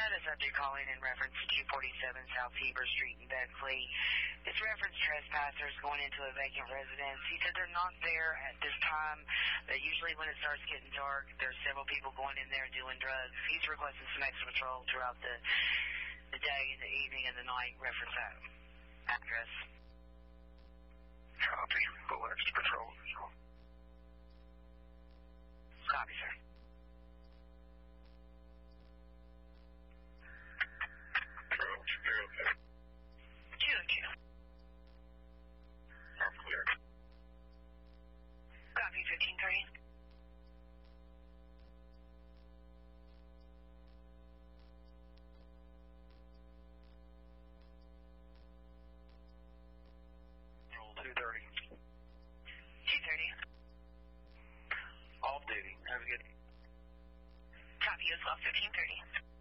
got a subject calling in reference to 247 South Heber Street in Bexley. It's reference trespassers going into a vacant residence. He said they're not there at this time, but usually when it starts getting dark, there's several people going in there doing drugs. He's requesting some extra patrol throughout the day, the evening, and the night. Reference that address. Copy. Full extra patrol. Copy, sir. Patrol, 2 2-2. I'm clear. Copy, 15-3. Roll 230. 230. Off duty. Have a good day. Copy as well, 15-30.